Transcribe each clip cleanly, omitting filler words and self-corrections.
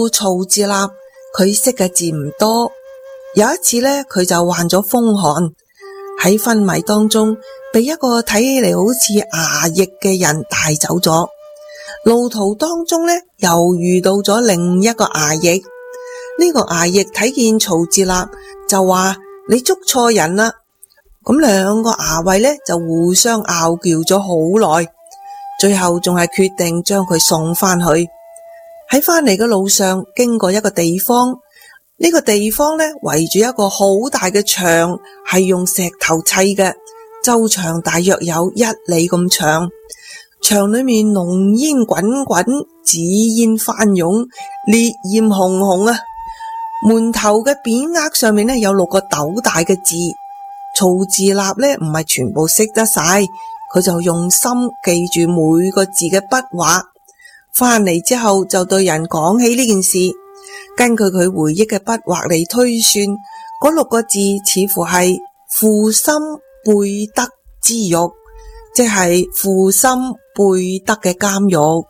曹志立佢識嘅字唔多，有一次呢，佢就患咗風寒，喺昏迷當中被一個睇起嚟好似衙役嘅人帶走咗。路途當中呢，又遇到咗另一個衙役，呢個衙役睇見曹志立就話：你捉錯人啦！咁兩個衙尉呢就互相拗撬咗好耐，最後仲係決定將佢送翻去。喺翻嚟嘅路上，經過一個地方，呢個地方呢圍住一個好大嘅牆，係用石頭砌嘅，周長大約有1里咁長。牆裏面濃煙滾滾，紫煙翻湧，烈焰紅紅啊！門頭嘅匾額上面呢有6個斗大嘅字。曹志立呢唔係全部識得晒，佢就用心記住每個字嘅筆畫。翻嚟之後就對人講起呢件事，根據佢回憶嘅筆畫嚟推算，嗰6個字似乎係負心背德之獄，即係負心背德嘅監獄。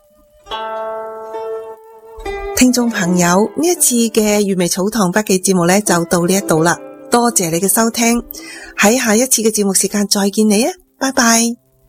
聽眾朋友，呢一次嘅粵味草堂筆記節目呢就到呢一度啦，多謝你嘅收聽，喺下一次嘅節目時間再見你啊，拜拜。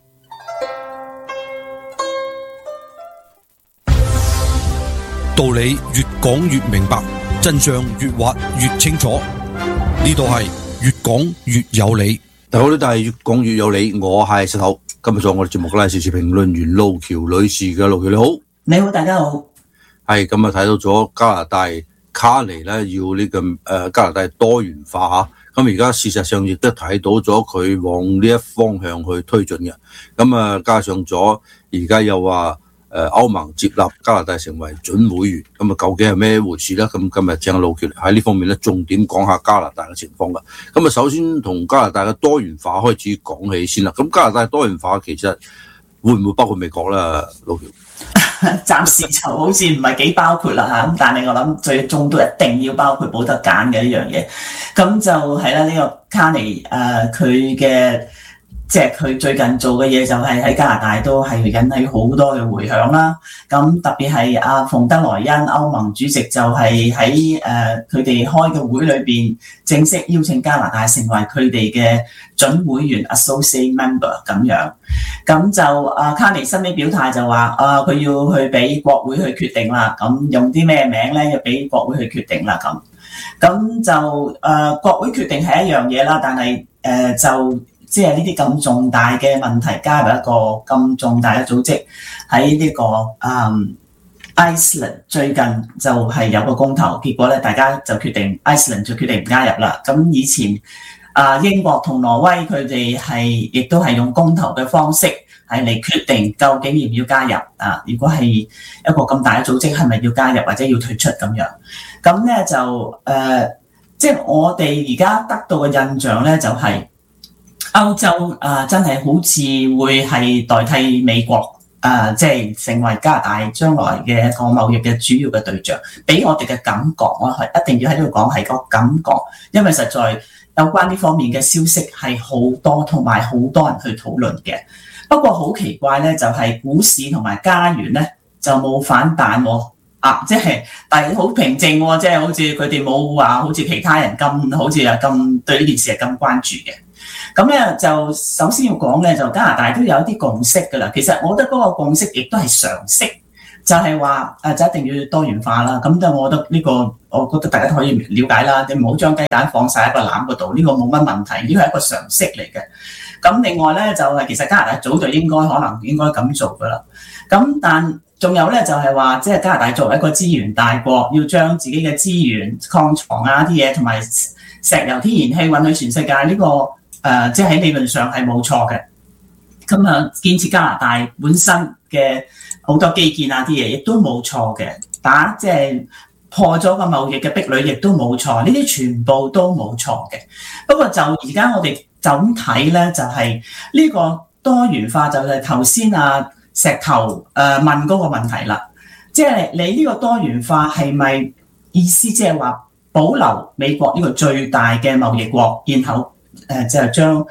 道理越講越明白，真相越挖越清楚。呢度係越講越有理。 大家好，呢度係越講越有理，我係石頭。今日做我哋節目嘅時事評論員路橋女士嘅，路橋你好。 你好，大家好。 係咁啊，睇到咗加拿大卡尼咧要呢個加拿大多元化吓，咁而家事實上亦都睇到咗佢往呢一方向去推進嘅。咁啊，加上咗而家又話歐盟接納加拿大成為準會員，咁啊究竟係咩回事咧？咁今日請路橋喺呢方面咧重點講下加拿大嘅情況噶。咁啊，首先同加拿大嘅多元化開始講起先啦。咁加拿大多元化其實會唔會包括美國啦？路橋暫時就好似唔係幾包括啦嚇，咁但係我諗最終都一定要包括冇得揀嘅呢樣嘢。咁就係啦，呢個卡尼佢嘅即係佢最近做嘅嘢就係喺加拿大都係引起好多嘅迴響啦。咁特別係阿馮德萊恩歐盟主席就係喺佢哋開嘅會裏邊正式邀請加拿大成為佢哋嘅準會員 associate member 咁樣。咁就卡尼新嘅表態就話佢要去俾國會去決定啦。咁用啲咩名咧，要俾國會去決定啦。咁就國會決定係一樣嘢啦，但係就即係呢啲咁重大嘅問題加入一個咁重大嘅組織喺呢個Iceland 最近就係有個公投，結果咧大家就決定 Iceland 就決定唔加入啦。咁以前英國同挪威佢哋係亦都係用公投嘅方式係嚟決定究竟要唔要加入啊？如果係一個咁大嘅組織，係咪要加入或者要退出咁樣？咁咧就即係我哋而家得到嘅印象咧，就係歐洲真係好似會係代替美國即係成為加拿大將來嘅一個貿易嘅主要嘅對象。俾我哋嘅感覺，我係一定要喺呢度講係個感覺，因為實在有關呢方面嘅消息係好多，同埋好多人去討論嘅。不過好奇怪咧，就係股市同埋加元咧就冇反彈喎。即係但係好平靜喎，即係好似佢哋冇話好似其他人咁好似咁對呢件事係咁關注嘅。咁咧就首先要講咧，就加拿大都有一啲共識㗎啦。其實我覺得嗰個共識亦都係常識，就係話就一定要多元化啦。咁就我覺得呢個，我覺得大家可以了解啦。你唔好將雞蛋放晒喺個籃嗰度，呢個冇乜問題，呢個係一個常識嚟嘅。咁另外咧就係其實加拿大早就應該咁做㗎啦。咁但仲有咧就係話，即係加拿大作為一個資源大國，要將自己嘅資源、礦床啲嘢同埋石油、天然氣運去全世界，呢個即係喺理論上係冇錯嘅。咁建設加拿大本身嘅好多基建啲嘢，亦都冇錯嘅。即係破咗個貿易嘅壁壘，亦都冇錯。呢啲全部都冇錯嘅。不過就而家我哋就咁睇咧，就係呢個多元化，就係頭先石頭問嗰個問題啦。即係你呢個多元化係咪意思即係話保留美國呢個最大嘅貿易國，然後就將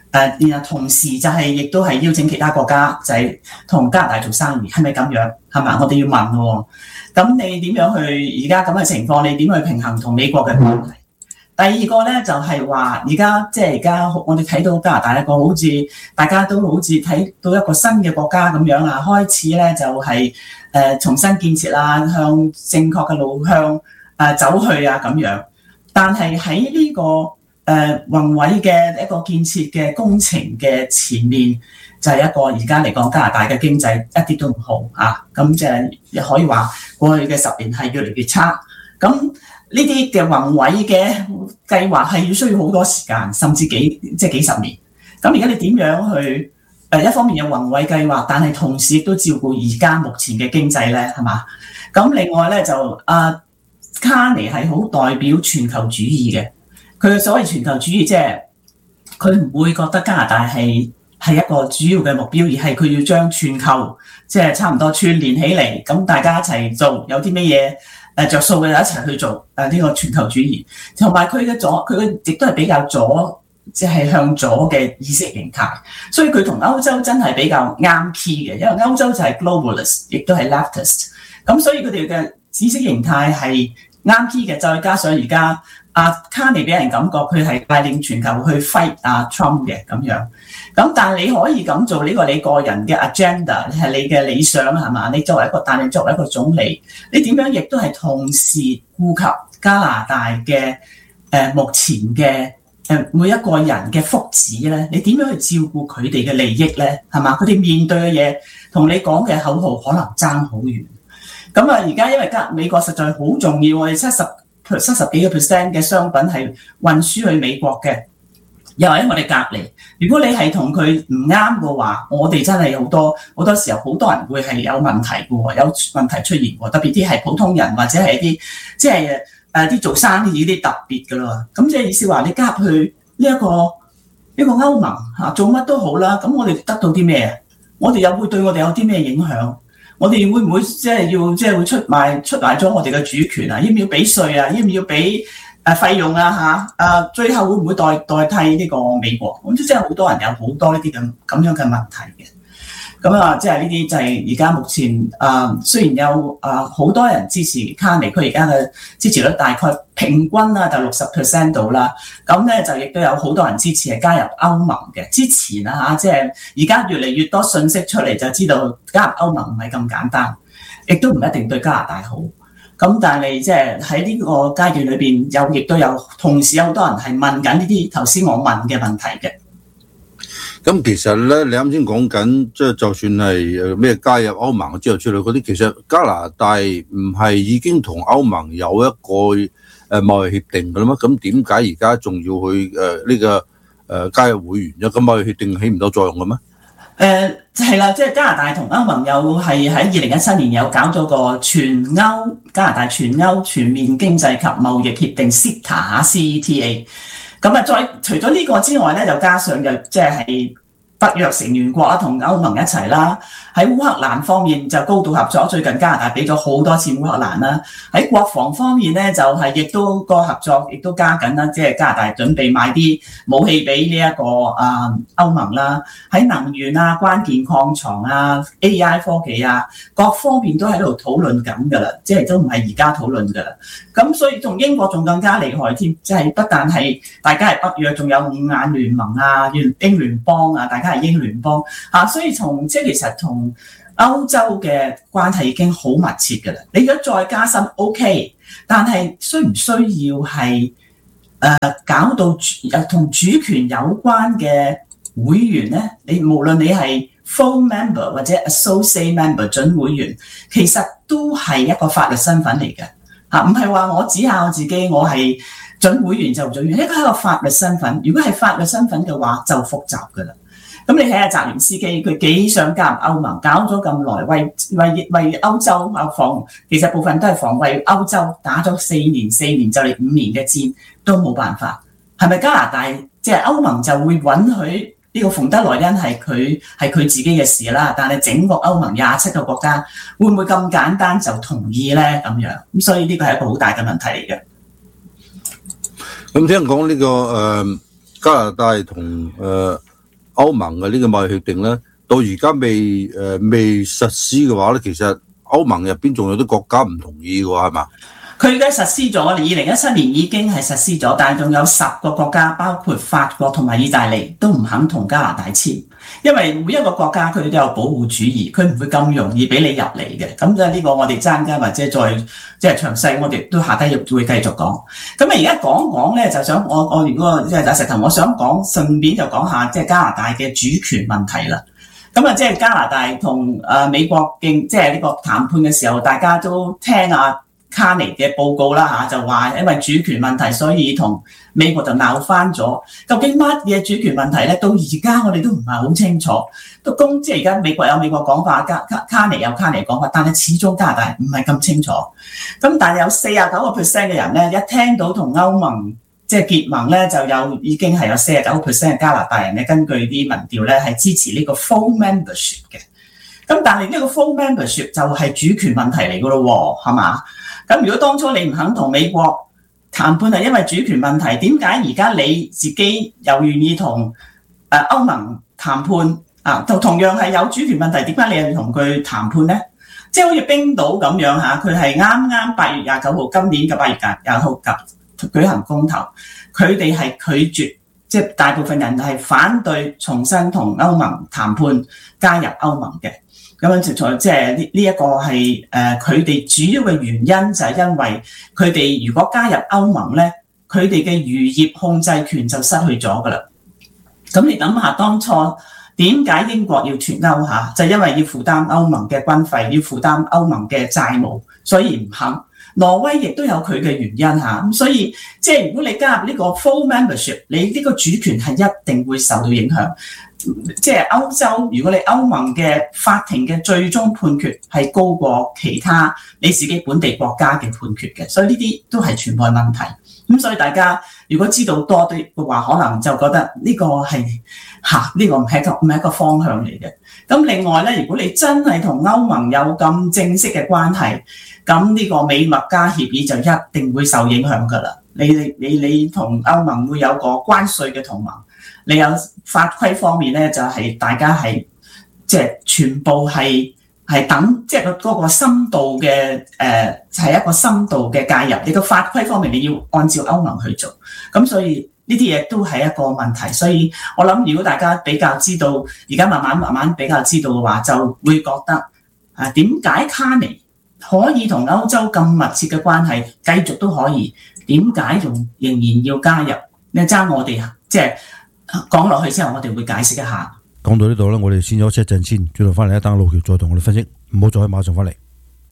然後同時就係亦都係邀請其他國家就係同加拿大做生意，係咪咁樣？係嘛？我哋要問喎。咁你點樣去而家咁嘅情況？你點去平衡同美國嘅關係？第二個咧就係話，而家我哋睇到加拿大一個好似大家都好似睇到一個新嘅國家咁樣啊，開始咧就係重新建設啦，向正確嘅路向走去啊咁樣。但係喺呢個宏偉嘅一個建設嘅工程嘅前面，就係一個而家嚟講加拿大嘅經濟一啲都唔好啊，咁即係可以話過去嘅10年係越嚟越差。咁呢啲嘅宏偉嘅計劃係要需要好多時間，甚至幾十年。咁而家你點樣去一方面有宏偉計劃，但係同時亦都照顧而家目前嘅經濟咧，係嘛？咁另外咧就卡尼係好代表全球主義嘅，佢嘅所謂全球主義即係佢唔會覺得加拿大係一個主要嘅目標，而係佢要將全球即係差唔多串連起嚟，咁大家一齊做，有啲咩嘢着數嘅就一齊去做呢個全球主義，同埋佢亦都係比較左，即係向左嘅意識形態，所以佢同歐洲真係比較啱 key 嘅，因為歐洲就係 globalist， 亦都係 leftist， 咁所以佢哋嘅意識形態係啱 key 嘅，再加上而家卡尼俾人感覺佢係帶領全球去 fight Trump 嘅咁樣，咁但係你可以咁做呢個你個人嘅 agenda， 係你嘅理想係嘛？你作為一個總理，你點樣亦都係同時顧及加拿大嘅目前嘅每一個人嘅福祉咧？你點樣去照顧佢哋嘅利益咧？係嘛？佢哋面對嘅嘢同你講嘅口號可能爭好遠。咁而家因為美國實在好重要，我哋70幾個%嘅商品係運輸去美國嘅，又喺我哋隔離。如果你係同佢唔啱嘅話，我哋真係好多時候好多人會係有問題嘅喎，有問題出現喎。特別啲係普通人或者係一啲即係啲做生意啲特別嘅咯。咁即係意思話你加入去呢一個歐盟做乜都好啦。咁我哋得到啲咩啊？我哋又會對我哋有啲咩影響？我哋會唔會會出賣咗我哋嘅主權啊？要唔要俾稅啊？要唔要俾費用啊？最後會唔會代替呢個美國？咁即係好多人有好多呢啲咁樣嘅問題嘅。咁即係呢啲就係而家目前雖然有好多人支持卡尼，佢而家嘅支持率大概平均就60% 度啦。咁咧就亦都有好多人支持係加入歐盟嘅。之前即係而家越嚟越多信息出嚟，就知道加入歐盟唔係咁簡單，亦都唔一定對加拿大好。咁但係即係喺呢個階段裏邊，亦都有同時有好多人係問緊呢啲頭先我問嘅問題嘅。 咁其實咧，你啱先講緊，即係就算係咩加入歐盟之後出嚟嗰啲，其實加拿大唔係已經同歐盟有一個貿易協定㗎啦咩？咁點解而家仲要去呢個加入會員啫？咁貿易協定起唔到作用嘅咩？ 係啦，即係加拿大同歐盟有係喺2017年有搞咗個加拿大全歐全面經濟及貿易協定 CETA。咁再除咗呢個之外咧，就加上就即係北約成員國同歐盟一齊啦。喺烏克蘭方面就高度合作，最近加拿大俾咗好多錢烏克蘭啦。喺國防方面咧，就係亦都個合作亦都加緊啦，即係加拿大準備買啲武器俾呢一個歐盟啦。喺能源關鍵礦床AI 科技各方面都喺度討論緊㗎啦，即係都唔係而家討論㗎啦。咁所以同英國仲更加厲害添，即係不但係大家係北約，仲有五眼聯盟英聯邦大家係英聯邦所以即係其實同歐洲嘅關係已經好密切㗎啦。你如果再加深 OK， 但係需唔需要係搞到同主權有關嘅會員咧？無論你係 full member 或者 associate member 準會員，其實都係一個法律身份嚟嘅唔係話我指下我自己我係準會員就準會員，呢個係一個法律身份。如果係法律身份嘅話，就複雜㗎啦。咁你睇下澤連斯基，佢幾想加入歐盟，搞咗咁耐，為歐洲其實部分都係為歐洲打咗4年就嚟5年嘅戰，都冇辦法。係咪加拿大即係歐盟就會允許呢個馮德萊恩係佢自己嘅事啦？但係整個歐盟27個國家會唔會咁簡單就同意咧？咁樣咁，所以呢個係一個好大嘅問題嚟嘅。 咁聽講呢個加拿大同歐盟嘅呢個貿易協定咧，到而家未實施嘅話咧，其實歐盟入邊仲有啲國家唔同意嘅喎，係嘛？ 佢而家實施咗，2017年已經係實施咗，但係仲有10個國家，包括法國同埋意大利都唔肯同加拿大簽，因為每一個國家佢都有保護主義，佢唔會咁容易俾你入嚟嘅。咁即係呢個我哋陣間或者再詳細，我哋都下低會繼續講。咁而家講咧，就想我如果即係打石頭，我想講順便就講下即係加拿大嘅主權問題啦。咁啊，即係加拿大同美國即係呢個談判嘅時候，大家都聽卡尼嘅報告啦嚇，就話因為主權問題，所以同美國就鬧翻咗。究竟乜嘢主權問題咧？到而家我哋都唔係好清楚。即係而家美國有美國講法，卡尼有卡尼講法，但係始終加拿大唔係咁清楚。咁但係有49% 嘅人咧，一聽到同歐盟即係結盟咧，就已經係有49% 嘅加拿大人咧，根據啲民調咧係支持呢個 full membership 嘅。咁但係呢個 full membership 就係主權問題嚟噶咯喎，係嘛？咁如果當初你唔肯同美國談判係因為主權問題，點解而家你自己又願意同歐盟談判啊？就同樣係有主權問題，點解你又要同佢談判咧？即係好似冰島咁樣嚇，佢係啱8月29號今年嘅8月20號舉行公投，佢哋係拒絕，即係大部分人係反對重新同歐盟談判加入歐盟嘅。咁樣即係呢一個係佢哋主要嘅原因就係因為佢哋如果加入歐盟咧，佢哋嘅漁業控制權就失去咗噶啦。咁你諗下當初點解英國要脫歐嚇？就因為要負擔歐盟嘅軍費，要負擔歐盟嘅債務，所以唔肯。挪威亦都有佢嘅原因嚇，咁所以即係如果你加入呢個 full membership， 你呢個主權係一定會受到影響。即係歐洲，如果你歐盟嘅法庭嘅最終判決係高過其他你自己本地國家嘅判決嘅，所以呢啲都係全部係問題。咁所以大家如果知道多啲嘅話，可能就覺得呢個係呢個唔係一個方向嚟嘅。咁另外咧，如果你真係同歐盟有咁正式嘅關係，咁呢個美墨加協議就一定會受影響㗎啦。你同歐盟會有個關稅嘅同盟，你有法規方面咧就係大家係即係全部係等，即係嗰個深度嘅係一個深度嘅介入。你個法規方面你要按照歐盟去做，咁所以呢啲嘢都係一個問題。所以我諗如果大家比較知道，而家慢慢比較知道嘅話，就會覺得點解卡尼可以同歐洲咁密切嘅關係繼續都可以，點解仲仍然要加入？你爭我哋即係講落去之後，我哋會解釋一下。 講到呢度咧，我哋先休息一陣先，轉頭翻嚟等路橋再同我哋分析，唔好再馬上翻嚟。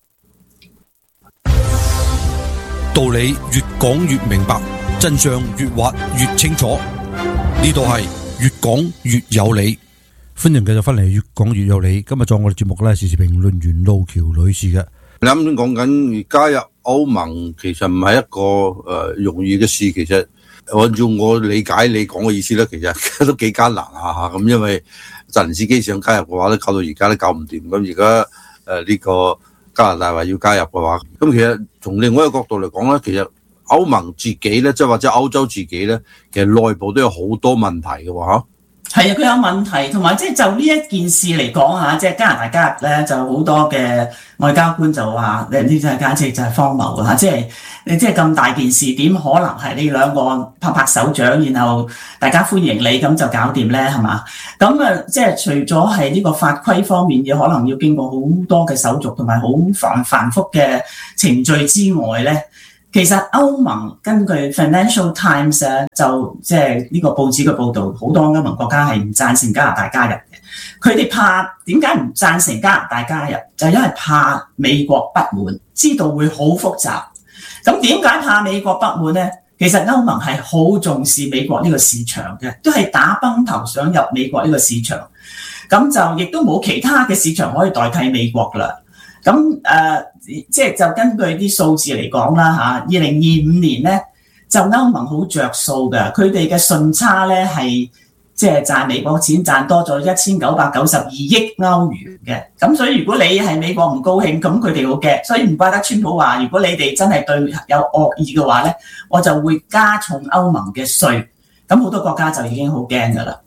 道理越講越明白，真相越挖越清楚。呢度係越講越有理。歡迎繼續翻嚟越講越有理。今日在我哋節目咧，時事評論員路橋女士嘅。 你啱先講緊加入歐盟，其實唔係一個容易嘅事。其實按照我理解你講嘅意思咧，其實都幾艱難下咁，因為澤連斯基想加入嘅話咧，搞到而家都搞唔掂。咁而家呢個加拿大話要加入嘅話，咁其實從另外一個角度嚟講咧，其實歐盟自己咧，即係或者歐洲自己咧，其實內部都有好多問題嘅喎。 係啊，佢有問題，同埋即係就呢一件事嚟講嚇，即係加拿大加入咧，就好多嘅外交官就話：呢啲簡直就係荒謬嚇！即係你即係咁大件事，點可能係你兩個拍拍手掌，然後大家歡迎你咁就搞掂咧？係嘛？咁即係除咗係呢個法規方面嘅，可能要經過好多嘅手續同埋好繁複嘅程序之外咧。其實歐盟根據 Financial Times 就即係呢個報紙嘅報導，好多歐盟國家係唔贊成加拿大加入嘅。佢哋怕點解唔贊成加拿大加入？就因為怕美國不滿，知道會好複雜。咁點解怕美國不滿呢？其實歐盟係好重視美國呢個市場嘅，都係打崩頭想入美國呢個市場。咁就亦都冇其他嘅市場可以代替美國啦。咁即係就根據啲數字嚟講啦嚇，2025年咧就歐盟好着數嘅，佢哋嘅順差咧係即係賺美國錢賺多咗1992億歐元嘅。咁所以如果你係美國唔高興，咁佢哋好驚，所以唔怪得川普話：如果你哋真係對有惡意嘅話咧，我就會加重歐盟嘅稅。咁好多國家就已經好驚㗎啦。咁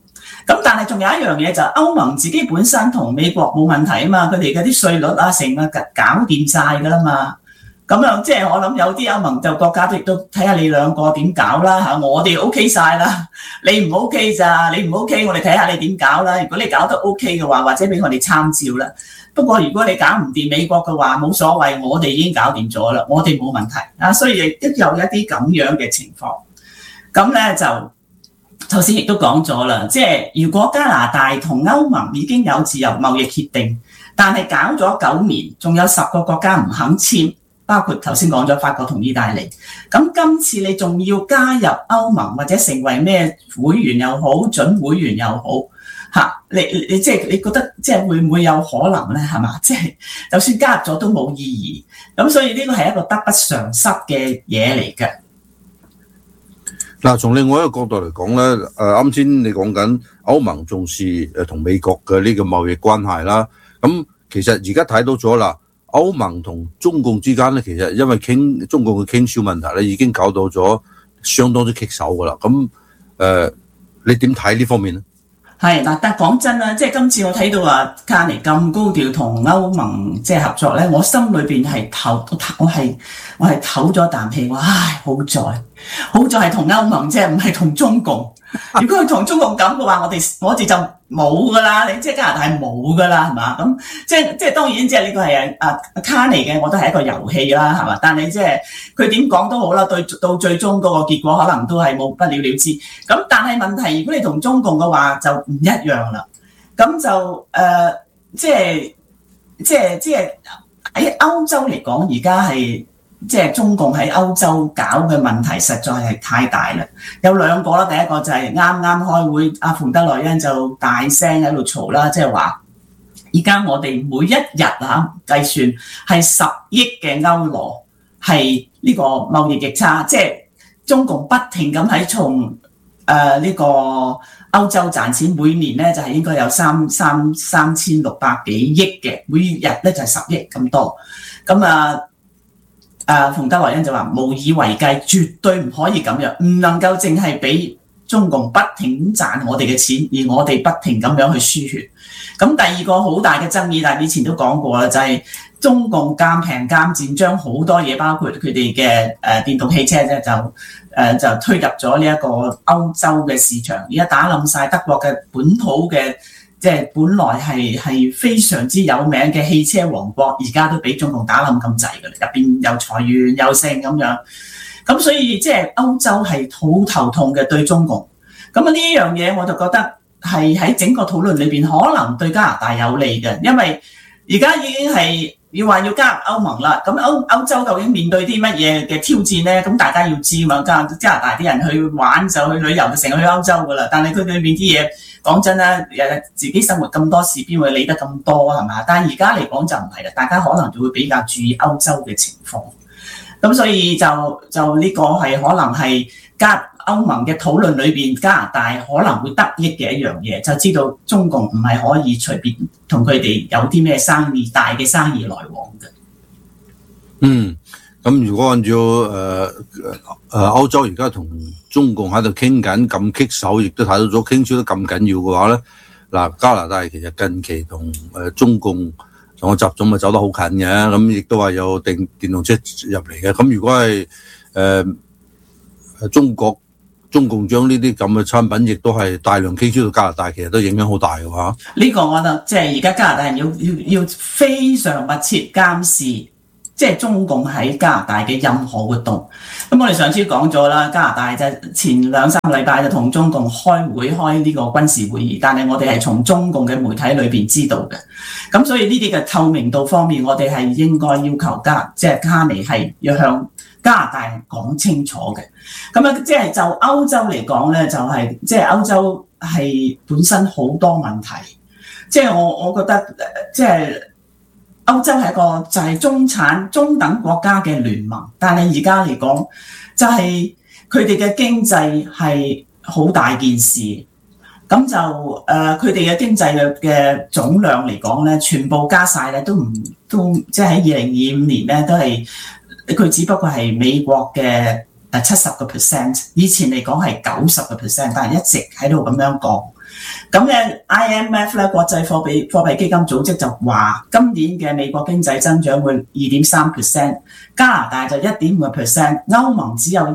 咁但係仲有一樣嘢就係歐盟自己本身同美國冇問題啊嘛，佢哋嗰啲稅率啊成個搞掂晒㗎啦嘛。咁樣即係我諗有啲歐盟就國家都亦都睇下你兩個點搞啦嚇，我哋 OK 晒啦，你唔 OK 咋？你唔 OK， 我哋睇下你點搞啦。如果你搞得 OK 嘅話，或者俾我哋參照啦。不過如果你搞唔掂美國嘅話，冇所謂，我哋已經搞掂咗啦，我哋冇問題啊。所以亦都有一啲咁樣嘅情況。咁咧就頭先亦都講咗啦，即係如果加拿大同歐盟已經有自由貿易協定，但係搞咗9年，仲有10個國家唔肯簽。包括頭先講咗法國同意大利，咁今次你仲要加入歐盟或者成為咩會員又好，準會員又好嚇，你即係你覺得即係會唔會有可能咧？係嘛？即係就算加入咗都冇意義，咁所以呢個係一個得不償失嘅嘢嚟嘅。 嗱，從另外一個角度嚟講咧，啱先你講緊歐盟重視同美國嘅呢個貿易關係啦，咁其實而家睇到咗啦。歐盟同中共之間咧，其實因為中共嘅傾銷問題咧，已經搞到咗相當之棘手噶啦。咁你點睇呢方面咧？係嗱， 但講真啦，即係今次我睇到話卡尼咁高調同歐盟即係合作咧，我心裏邊係我係唞咗啖氣，唉，好在係同歐盟啫，唔係同中共。如果佢同中共咁嘅話，我哋就冇噶啦，你即係加拿大係冇噶啦，係嘛？咁即係當然，即係呢個係卡尼嘅，我都係一個遊戲啦，係嘛？但係即係佢點講都好啦，到最終嗰個結果可能都係冇不了了之。咁但係問題，如果你同中共嘅話就唔一樣啦。咁就即係喺歐洲嚟講，而家係。即係中共喺歐洲搞嘅問題實在係太大啦，有2個啦。第一個就係啱啱開會，阿馮德萊恩就大聲喺度嘈啦，即係話而家我哋每一日計算係10億嘅歐羅係呢個貿易逆差，即係中共不停咁喺從呢個歐洲賺錢，每年咧就係應該有3600幾億嘅，每日咧就係10億咁多，咁馮德萊恩就話無以為繼，絕對唔可以咁樣，唔能夠淨係俾中共不停賺我哋嘅錢，而我哋不停咁樣去輸血。咁第二個好大嘅爭議，但係以前都講過啦，就係中共賤平賤賤，將好多嘢，包括佢哋嘅電動汽車咧，就推入咗呢一個歐洲嘅市場，而家打冧晒德國嘅本土嘅。即係本來係非常之有名嘅汽車王國，而家都俾中共打冧咁滯㗎啦，入邊又裁員又剩咁樣，咁所以即係歐洲係好頭痛嘅對中共。咁呢樣嘢我就覺得係喺整個討論裏邊可能對加拿大有利嘅，因為而家已經係要話要加入歐盟啦。咁歐洲究竟面對啲乜嘢嘅挑戰咧？咁大家要知嘛。加拿大啲人去玩就去旅遊就成日去歐洲㗎啦，但係佢裏面啲嘢。講真啦，自己生活咁多事，邊會理得咁多係嘛？但係而家嚟講就唔係啦，大家可能就會比較注意歐洲嘅情況。咁所以就呢個係可能係歐盟嘅討論裏邊，加拿大可能會得益嘅一樣嘢，就知道中共唔係可以隨便同佢哋有啲咩大嘅生意來往嘅。 咁如果按照歐洲而家同中共喺度傾緊咁棘手，亦都睇到咗傾出得咁緊要嘅話咧，嗱，加拿大其實近期同中共同個習總咪走得好近嘅，咁亦都話有電動車入嚟嘅。咁如果係中共將呢啲咁嘅產品，亦都係大量傾出到加拿大，其實都影響好大嘅話， 呢個我覺得即係而家加拿大人要非常密切監視。即係中共喺加拿大嘅任何活動，咁我哋上次講咗啦，加拿大就前2-3個禮拜就同中共開呢個軍事會議，但係我哋係從中共嘅媒體裏邊知道嘅，咁所以呢啲嘅透明度方面，我哋係應該要求卡尼係要向加拿大講清楚嘅。咁啊，即係就歐洲嚟講咧，就係即係歐洲係本身好多問題，即係我覺得即係。歐洲係一個就係中等國家嘅聯盟，但係而家嚟講，就係佢哋嘅經濟係好大件事，咁就佢哋嘅經濟嘅總量嚟講咧，全部加晒咧都即係喺2025年咧都係佢只不過係美國嘅70%，以前嚟講係90%，但係一直喺度咁樣講。 咁咧 IMF 咧國際貨幣基金組織就話今年嘅美國經濟增長會 2.3%， 加拿大就 1.5%， 歐盟只有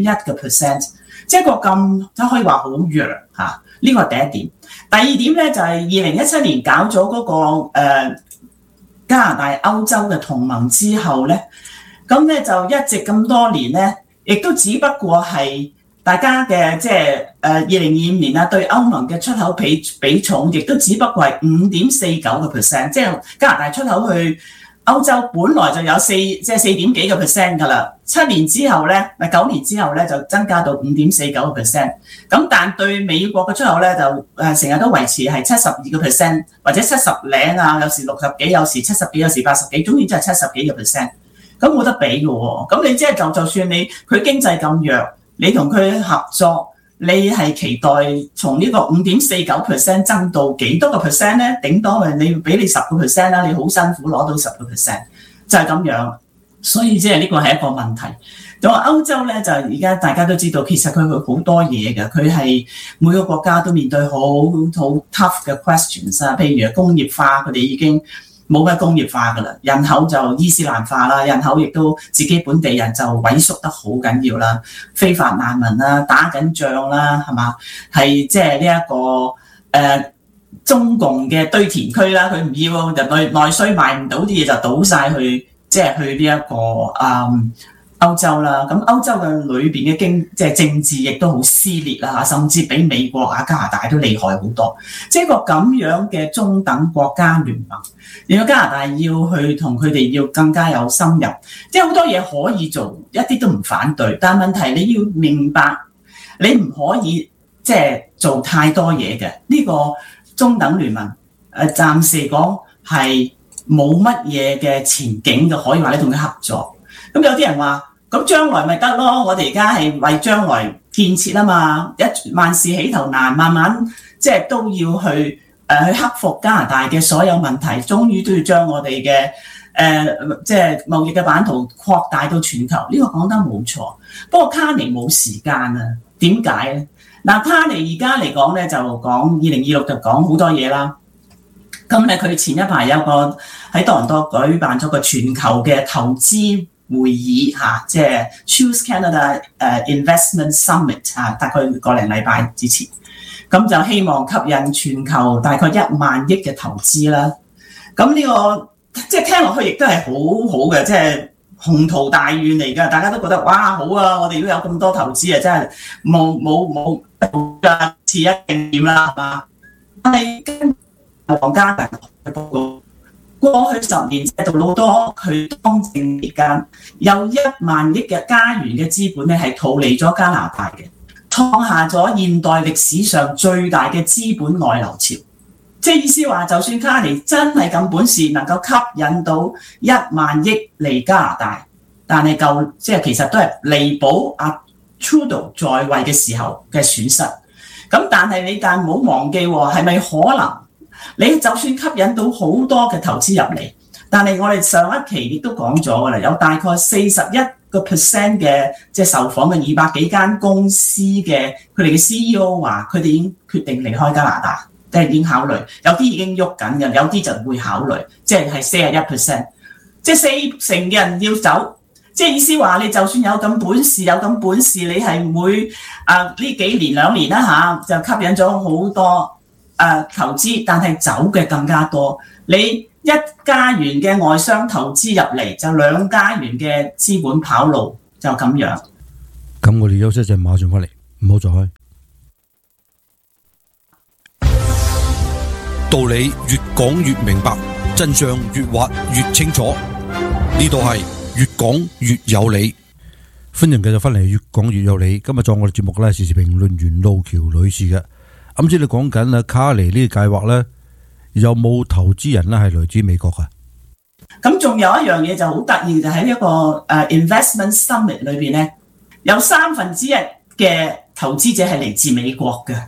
1.1%， 即係個咁都可以話好弱嚇。呢個係第一點。第二點咧就係2017年搞咗嗰個加拿大歐洲嘅同盟之後咧，咁咧就一直咁多年咧，亦都只不過係大家嘅即係2025年啊對歐盟嘅出口比重，亦都只不過係 5.49%， 即係加拿大出口去歐洲本來就有4點幾個 percent 㗎啦，9年之後咧就增加到 5.49%。咁但對美國嘅出口咧就成日都維持係72%或者70零啊，有時60幾，有時70幾，有時80幾，總之就係70幾個 percent。咁冇得比嘅喎。咁你即係就算佢經濟咁弱，你同佢合作，你係期待從呢個 5.49% 增到幾多個 percent 咧？頂多你俾你10%啦，你好辛苦攞到10%，就係咁樣。所以即係呢個係一個問題。咁歐洲咧就而家大家都知道，其實佢好多嘢嘅，佢係每個國家都面對好 tough 嘅 questions 啊。譬如工業化，佢哋已經冇乜工業化噶啦，人口就伊斯蘭化啦，人口亦都自己本地人就萎縮得好緊要啦，非法難民啦，打緊仗啦，係嘛？係即係呢一個中共嘅堆填區啦，佢唔要就內需賣唔到啲嘢就倒晒去，即係去呢一個歐洲啦。咁歐洲嘅裏邊嘅即係政治亦都好撕裂啦，甚至比美國啊加拿大都厲害好多。即係個咁樣嘅中等國家聯盟，如果加拿大要去同佢哋要更加有深入，即係好多嘢可以做，一啲都唔反對。但係問題你要明白，你唔可以即係做太多嘢嘅。呢個中等聯盟暫時講係冇乜嘢嘅前景嘅，可以話你同佢合作。咁有啲人話，咁將來咪得咯？我哋而家係為將來建設啊嘛，萬事起頭難，慢慢即係都要去克服加拿大嘅所有問題，終於都要將我哋嘅即係貿易嘅版圖擴大到全球。呢個講得冇錯，不過卡尼冇時間啊？點解咧？嗱，卡尼而家嚟講咧就講2026就講好多嘢啦。咁咧佢前一排有個喺多倫多舉辦咗個全球嘅投資會議嚇，即係 Choose Canada Investment Summit 嚇，大概個零禮拜之前，咁就希望吸引全球大概1萬億嘅投資啦。咁呢個即係聽落去亦都係好好嘅，即係宏圖大願嚟㗎。大家都覺得哇好啊，我哋都有咁多投資啊，真係冇㗎，似一定點啦，係嘛？但係跟黃家強嘅報告，過去10年到好多佢當政期間有1萬億嘅加元嘅資本咧，係逃離咗加拿大嘅，創下咗現代歷史上最大嘅資本外流潮。即係意思話，就算卡尼真係咁本事，能夠吸引到1萬億嚟加拿大，但係即係其實都係彌補阿 Trudeau 在位嘅時候嘅損失。咁但係你唔好忘記喎，係咪可能？你就算吸引到好多嘅投資入嚟，但係我哋上一期亦都講咗㗎啦，有大概41% 嘅即係受訪嘅200幾間公司嘅佢哋嘅 CEO 話，佢哋已經決定離開加拿大，即係已經考慮，有啲已經喐緊嘅，有啲就會考慮，即係41%，即係40%嘅人要走。即係意思話，你就算有咁本事，你係每呢幾年2年啦就吸引咗好多投資，但係走嘅更加多。你1加元嘅外商投資入嚟，就2加元嘅資本跑路，就咁樣。 咁我哋休息一陣，馬上翻嚟，唔好再開。道理越講越明白，真相越挖越清楚。呢度係越講越有理。歡迎繼續翻嚟，越講越有理。今日做我哋節目咧，時事評論員路橋女士嘅。啱先你講緊啦，卡尼呢個計劃咧，有冇投資人咧係來自美國噶？ 咁仲有一樣嘢就好得意，就喺呢一個Investment Summit 裏邊咧，有1/3嘅投資者係嚟自美國嘅。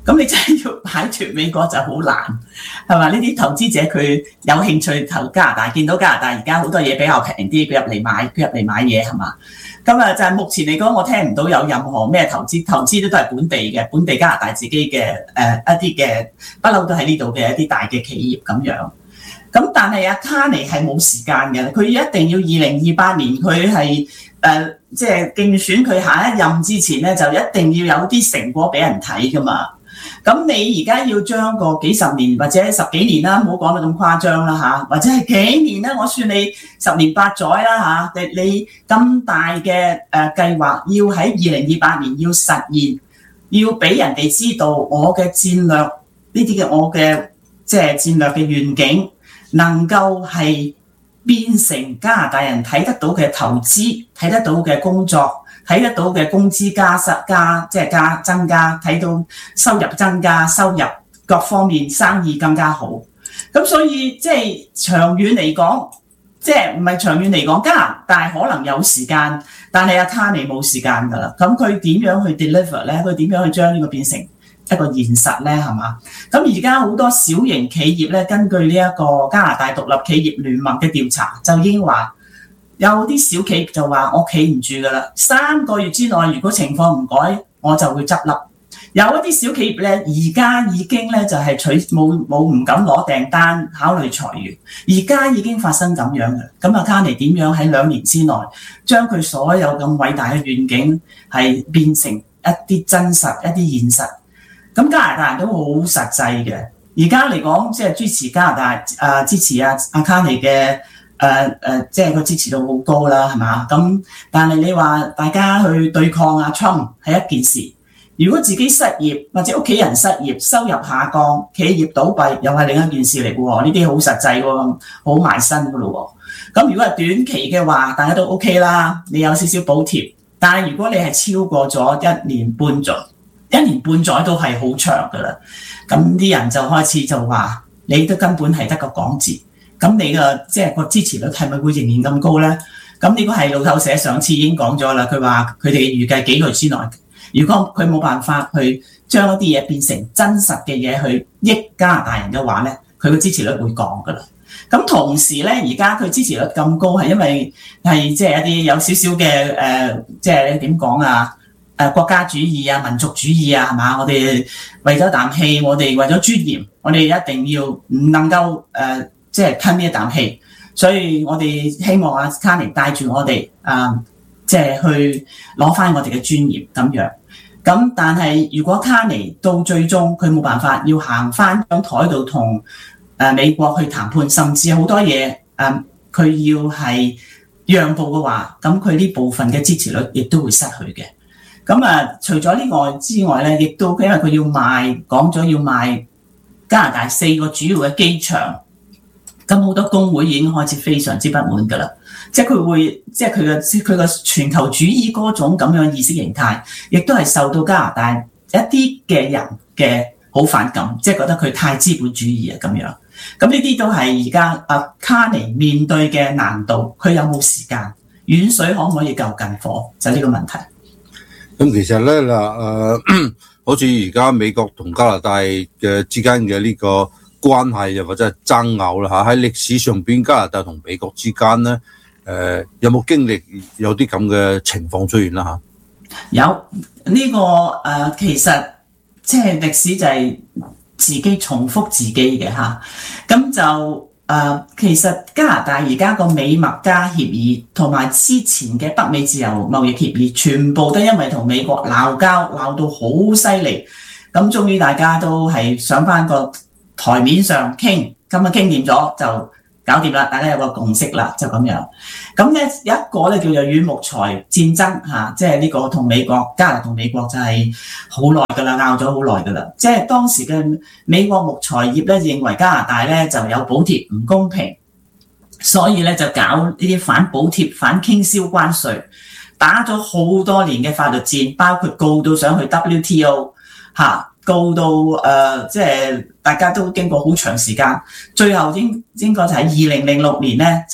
咁你真係要擺脱美國就好難，係嘛？呢啲投資者佢有興趣投加拿大，見到加拿大而家好多嘢比較平啲，佢入嚟買嘢係嘛？咁啊就係目前嚟講，我聽唔到有任何咩投資都係本地嘅，本地加拿大自己嘅一啲嘅不嬲都喺呢度嘅一啲大嘅企業咁樣。咁但係阿卡尼係冇時間嘅，佢一定要2028年佢係即係競選佢下一任之前咧，就一定要有啲成果俾人睇噶嘛。咁你而家要將個幾十年或者10幾年啦，唔好講到咁誇張啦嚇，或者係幾年啦，我算你10年8載啦嚇。你咁大嘅計劃，要喺2028年要實現，要俾人哋知道我嘅戰略呢啲嘅我嘅即係戰略嘅願景，能夠係變成加拿大人睇得到嘅投資，睇得到嘅工作。睇得到嘅工資增加，睇到收入增加，收入各方面生意更加好。咁所以即係長遠嚟講，即係唔係長遠嚟講，加拿大可能有時間，但係阿卡尼冇時間㗎啦。咁佢點樣去 deliver 咧？佢點樣去將呢個變成一個現實咧？係嘛？咁而家好多小型企業咧，根據呢一個加拿大獨立企業聯盟嘅調查，就已經話。有啲小企業就話我企唔住㗎啦，3個月之內如果情況唔改，我就會執笠。有一啲小企業咧，而家已經咧就係唔敢攞訂單，考慮裁員。而家已經發生咁樣嘅，咁阿卡尼點樣喺2年之內將佢所有咁偉大嘅願景係變成一啲真實、一啲現實？咁加拿大人都好實際嘅。而家嚟講，即係支持加拿大支持阿卡尼嘅。即係個支持度好高啦，係嘛？咁但係你話大家去對抗阿 Trump 係一件事，如果自己失業或者屋企人失業、收入下降、企業倒閉，又係另一件事嚟嘅喎。呢啲好實際喎，好埋身嘅咯喎。咁如果係短期嘅話，大家都 OK 啦，你有少少補貼。但係如果你係超過咗1年半載都係好長㗎啦。咁啲人就開始就話，你都根本係得個講字。咁你嘅即係個支持率係咪會仍然咁高咧？咁呢個係路透社上次已經講咗啦，佢話佢哋預計幾個月之內，如果佢冇辦法去將一啲嘢變成真實嘅嘢去益加拿大人嘅話咧，佢個支持率會降噶啦。咁同時咧，而家佢支持率咁高係因為係即係一啲有少少嘅即係點講啊？國家主義啊、民族主義啊，係嘛？我哋為咗啖氣，我哋為咗尊嚴，我哋一定要唔能夠即係吞呢一啖氣，所以我哋希望阿卡尼帶住我哋即係去攞翻我哋嘅尊嚴咁樣。咁但係如果卡尼到最終佢冇辦法要行翻張台度同美國去談判，甚至好多嘢佢要係讓步嘅話，咁佢呢部分嘅支持率亦都會失去嘅。咁除咗呢個之外咧，亦都因為佢要講咗要賣加拿大4個主要嘅機場。咁好多工會已經開始非常之不滿㗎啦，即係佢會，即係佢個全球主義嗰種咁樣意識形態，亦都係受到加拿大一啲嘅人嘅好反感，即係覺得佢太資本主義啊咁樣。咁呢啲都係而家阿卡尼面對嘅難度，佢有冇時間？遠水可唔可以救近火？就呢個問題。 咁其實咧好似而家美國同加拿大嘅之間嘅呢個關係又或者係爭拗啦嚇，喺歷史上邊加拿大同美國之間咧，有冇經歷有啲咁嘅情況出現啦嚇？ 有呢個其實即係歷史就係自己重複自己嘅嚇，咁就其實加拿大而家個美墨加協議同埋之前嘅北美自由貿易協議，全部都因為同美國鬧交鬧到好犀利，咁終於大家都係上翻個台面上傾，咁傾掂咗就搞掂啦，大家有個共識啦，就咁樣。咁咧有一個咧叫做軟木材戰爭嚇，即係呢個同美國加拿大同美國就係好耐㗎啦，拗咗好耐㗎啦。即係當時嘅美國木材業咧認為加拿大咧就有補貼唔公平，所以咧就搞呢啲反補貼、反傾銷關稅，打咗好多年嘅法律戰，包括告到上去 WTO 嚇。告到即係大家都經過好長時間，最後應該就喺2006年咧就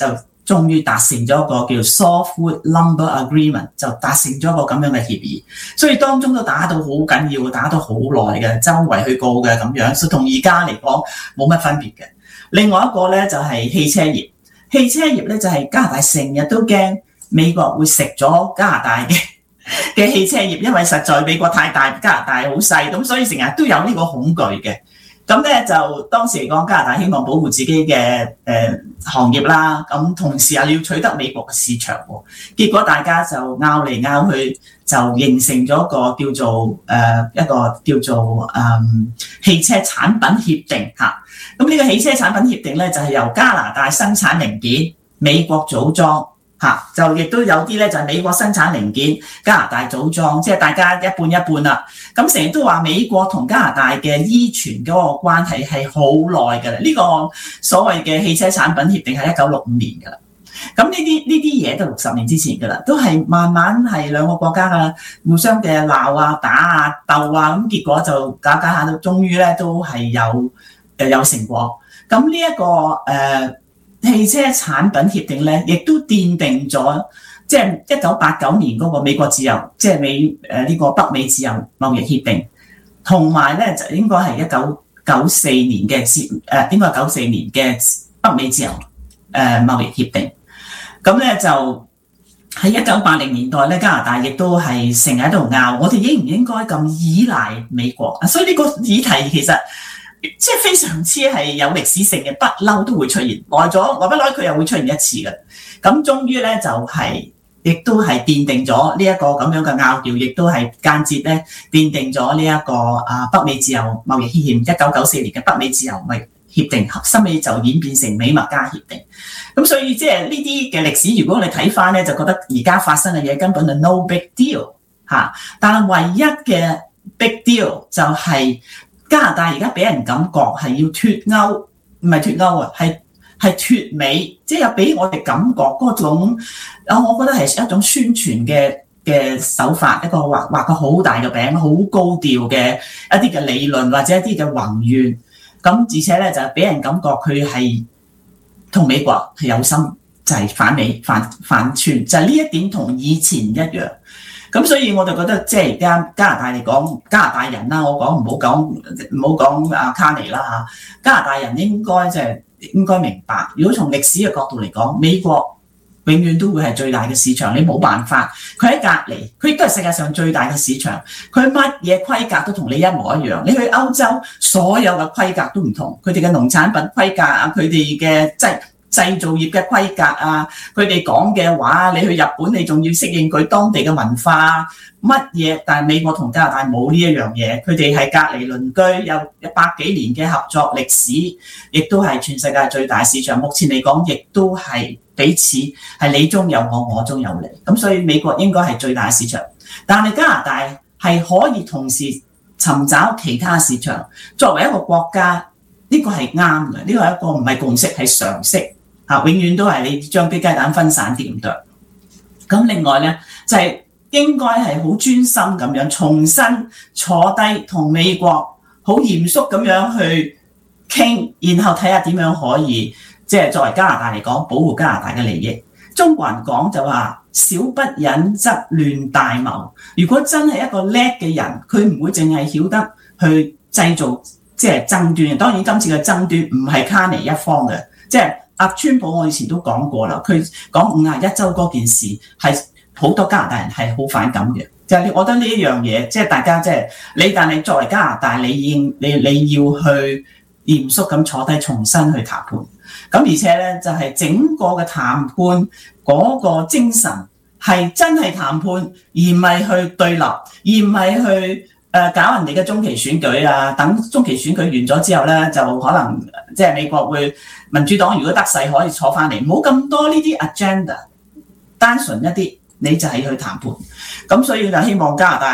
終於達成咗一個叫 Softwood Lumber Agreement， 就達成咗一個咁樣嘅協議。所以當中都打到好緊要，打到好耐嘅，周圍去告嘅咁樣，所以同而家嚟講冇乜分別嘅。另外一個咧就係汽車業，汽車業咧就係加拿大成日都驚美國會食咗加拿大嘅汽車業，因為實在美國太大，加拿大好細，咁所以成日都有呢個恐懼嘅。咁咧就當時嚟講，加拿大希望保護自己嘅行業啦，咁同時你要取得美國嘅市場喎。結果大家就拗嚟拗去，就形成咗一個叫做汽車產品協定嚇。咁呢個汽車產品協定咧就係由加拿大生產零件，美國組裝。就亦都有啲咧，就係美國生產零件，加拿大組裝，即係大家一半一半啦。咁成日都話美國同加拿大嘅依存嗰個關係係好耐㗎啦。呢個所謂嘅汽車產品協定係1965年㗎啦。咁呢啲嘢都60年之前㗎啦，都係慢慢係兩個國家嘅互相嘅鬧啊、打啊、鬥啊，咁結果就搞下到，終於咧都係有成果。咁呢一個汽車產品協定咧，亦都奠定咗，即係1989年嗰個美國自由，即係呢個北美自由貿易協定，同埋咧就應該係1994年嘅應該係94年嘅北美自由貿易協定。咁咧就喺1980年代咧，加拿大亦都係成日喺度拗，我哋應唔應該咁依賴美國？所以呢個議題其實即係非常之係有歷史性嘅，不嬲都會出現，耐不耐佢又會出現一次嘅。咁終於咧就係、亦都係奠定咗呢一個咁樣嘅拗撬，亦都係間接咧奠定咗呢一個北美自由貿易協定1994年嘅北美自由貿易協定，後尾就演變成美墨加協定。咁所以即係呢啲嘅歷史，如果你睇翻咧，就覺得而家發生嘅嘢根本就 no big deal 嚇。但係唯一嘅 big deal 就係、加拿大而家俾人感覺係要脫歐，唔係脫歐啊，係脫美，即係有俾我哋感覺嗰種，我覺得係一種宣傳嘅手法，一個畫個好大嘅餅，好高調嘅一啲嘅理論或者一啲嘅宏願，咁而且咧就俾人感覺佢係同美國係有心，就係反美反串，就係呢一點同以前一樣。咁所以我就覺得，即係而家加拿大嚟講，加拿大人啦，我講唔好講阿卡尼啦嚇，加拿大人應該明白，如果從歷史嘅角度嚟講，美國永遠都會係最大嘅市場，你冇辦法，佢喺隔離，佢亦都係世界上最大嘅市場，佢乜嘢規格都同你一模一樣。你去歐洲，所有嘅規格都唔同，佢哋嘅農產品規格啊，佢哋嘅製造業嘅規格啊，佢哋講嘅話，你去日本你仲要適應佢當地嘅文化乜嘢，但係美國同加拿大冇呢一樣嘢，佢哋係隔離鄰居，有100幾年嘅合作歷史，亦都係全世界最大市場。目前嚟講，亦都係彼此係你中有我，我中有你，咁所以美國應該係最大市場，但係加拿大係可以同時尋找其他市場。作為一個國家，呢個係啱嘅，呢個係一個唔係共識，係常識。永遠都係你將啲雞蛋分散啲咁多。咁另外咧，就係應該係好專心咁樣重新坐低同美國好嚴肅咁樣去傾，然後睇下點樣可以即係作為加拿大嚟講保護加拿大嘅利益。中國人講就話小不忍則亂大謀。如果真係一個叻嘅人，佢唔會淨係曉得去製造即係爭端。當然今次嘅爭端唔係卡尼一方嘅，即係。川普我以前都講過啦，佢講51州嗰件事係好多加拿大人係好反感嘅，就係我覺得呢一樣嘢，即係大家即係你，但係作為加拿大，你要去嚴肅咁坐低重新去談判，咁而且咧就係整個嘅談判嗰個精神係真係談判，而唔係去對立，而唔係去搞人哋嘅中期選舉啊，等中期選舉完咗之後咧，就可能即係美國會民主黨如果得勢可以坐翻嚟，冇咁多呢啲 agenda， 單純一啲，你就係去談判。咁所以就希望加拿大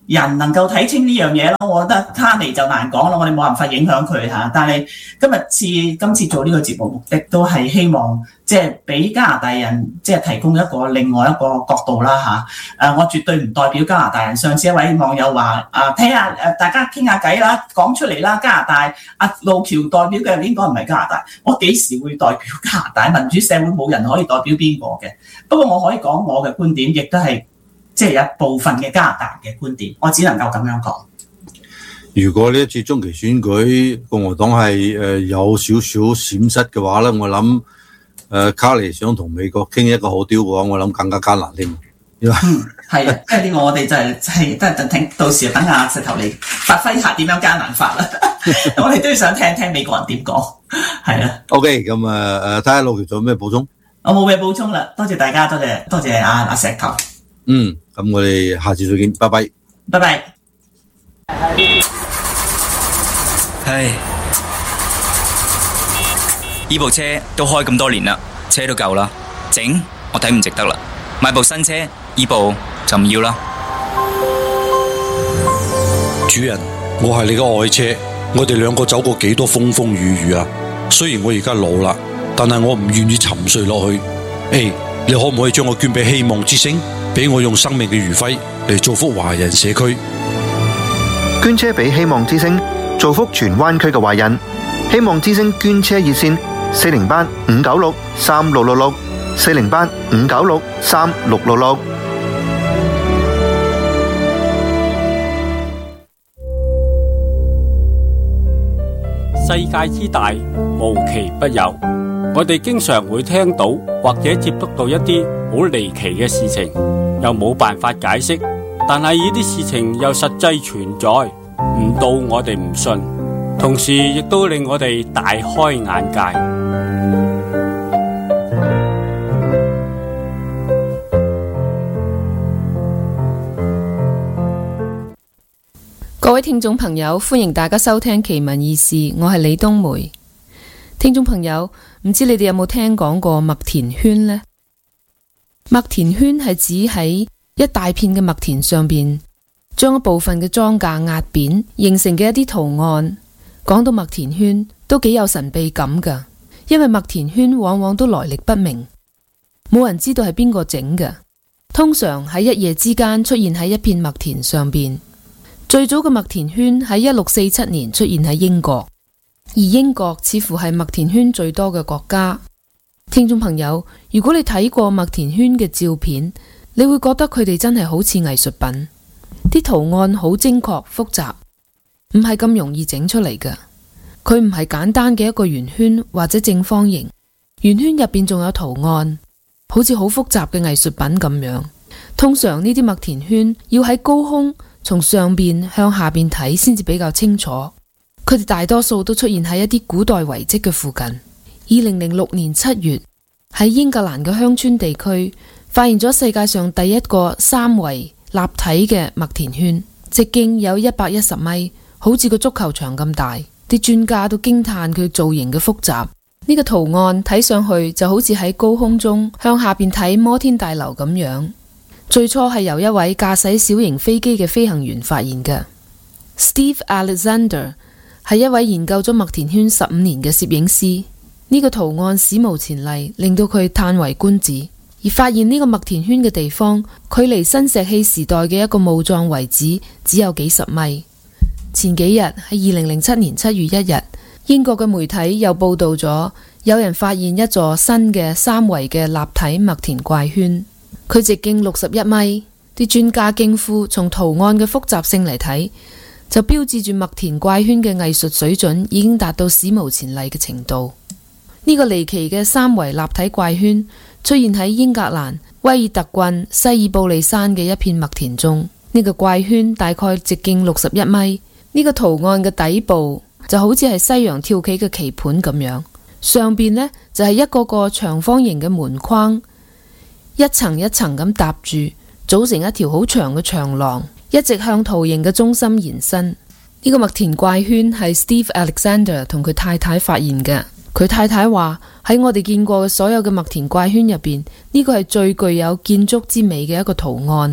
人能夠睇清呢樣嘢咯。我覺得卡尼就難講咯，我哋冇辦法影響佢嚇。但係今次做呢個節目目的都係希望即係俾加拿大人即係提供一個另外一個角度啦嚇。我絕對唔代表加拿大人。上次一位網友話睇下大家傾下偈啦，講出嚟啦。加拿大路橋代表嘅應該唔係加拿大，我幾時會代表加拿大？民主社會冇人可以代表邊個嘅。不過我可以講我嘅觀點，亦都係即係一部分嘅加拿大嘅觀點，我只能夠咁樣講。 如果呢一次中期選舉共和黨係有少少閃失嘅話咧，我諗卡尼想同美國傾一個好雕嘅話，我諗更加艱難添。 係啊，即係呢個我哋就係等到時等阿石頭嚟發揮下點樣艱難法啦。我哋都要想聽聽美國人點講，係啊。 OK， 咁睇下路橋仲有咩補充？ 我冇咩補充啦，多謝大家，多謝阿石頭。 咁我哋下次再見，拜拜。 拜拜。 唉，呢部車都開咁多年啦，車都舊啦，整我睇唔值得啦，買部新車，呢部就唔要啦。 主人，我係你嘅愛車，我哋兩個走過幾多風風雨雨啊！雖然我而家老啦，但係我唔願意沉睡落去。你可唔可以將我捐俾希望之星，俾我用生命嘅餘暉嚟造福華人社區？ 捐車俾希望之星，造福全灣區嘅華人。希望之星捐車熱線408-596-3666 408-596-3666。 世界之大，無奇不有。我哋經常會聽到或者接觸到一啲好離奇嘅事情，又冇辦法解釋，但係呢啲事情又實際存在，唔到我哋唔信，同時亦都令我哋大開眼界。 各位聽眾朋友，歡迎大家收聽奇聞異事，我係李冬梅。聽眾朋友，唔知你哋有冇聽講過麥田圈呢？麥田圈係指喺一大片嘅麥田上邊，將一部分嘅莊稼壓扁，形成嘅一啲圖案。講到麥田圈，都幾有神秘感噶，因為麥田圈往往都來歷不明，冇人知道係邊個整嘅。通常喺一夜之間出現喺一片麥田上邊。最早嘅麥田圈喺1647年出現喺英國，而英國似乎係麥田圈最多嘅國家。聽眾朋友，如果你睇過麥田圈嘅照片，你會覺得佢哋真係好似藝術品，啲圖案好精確複雜，唔係咁容易整出嚟嘅。佢唔係簡單嘅一個圓圈或者正方形，圓圈入邊仲有圖案，好似好複雜嘅藝術品咁樣。通常呢啲麥田圈要喺高空從上邊向下邊睇先至比較清楚，佢哋大多數都出現喺一啲古代遺跡嘅附近。2006年7月，喺英格蘭嘅鄉村地區發現咗世界上第一個三維立體嘅麥田圈，直徑有110米，好似個足球場咁大。啲專家都驚嘆佢造型嘅複雜，呢個圖案睇上去就好似喺高空中向下邊睇摩天大樓咁樣。最初係由一位駕駛小型飛機嘅飛行員發現嘅。Steve Alexander 係一位研究咗麥田圈15年嘅攝影師，呢個圖案史無前例，令到佢嘆為觀止。而發現呢個麥田圈嘅地方，距離新石器時代嘅一個墓葬遺址只有幾十米。前幾日喺2007年7月1日，英國嘅媒體又報道咗有人發現一座新嘅三維嘅立體麥田怪圈。佢直徑61米，啲專家驚呼，從圖案嘅複雜性嚟睇，就標誌住麥田怪圈嘅藝術水準已經達到史無前例嘅程度。呢個離奇嘅三維立體怪圈出現喺英格蘭威爾特郡西爾布利山嘅一片麥田中。呢個怪圈大概直徑61米，呢個圖案嘅底部就好似係西洋跳棋嘅棋盤咁樣，上邊呢就係一個個長方形嘅門框，一層一層咁搭住，組成一條好長嘅長廊，一直向圖形嘅中心延伸。呢個麥田怪圈係 Steve Alexander 同佢太太發現嘅。佢太太話，喺我哋見過嘅所有嘅麥田怪圈入邊，呢個係最具有建築之美嘅一個圖案。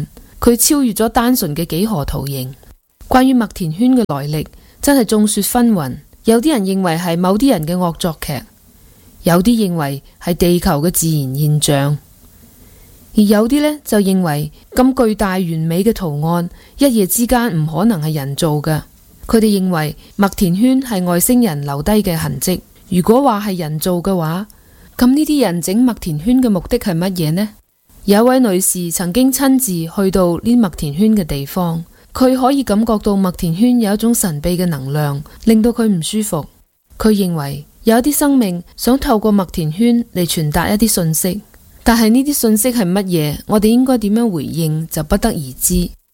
佢超越咗單純嘅幾何圖形。關於麥田圈嘅來歷，真係眾說紛紜。有啲人認為係某啲人嘅惡作劇，有啲認為係地球嘅自然現象，而有啲呢就認為咁巨大完美嘅圖案，一夜之間唔可能係人造嘅。佢哋認為麥田圈係外星人留低嘅痕跡。如果話係人造嘅話，咁呢啲人整麥田圈嘅目的係乜嘢呢？有一位女士曾經親自去到呢麥田圈嘅地方，佢可以感覺到麥田圈有一種神秘嘅能量，令到佢唔舒服。佢認為有一啲生命想透過麥田圈嚟傳達一啲信息，但係呢啲信息係乜嘢，我哋應該點樣回應就不得而知。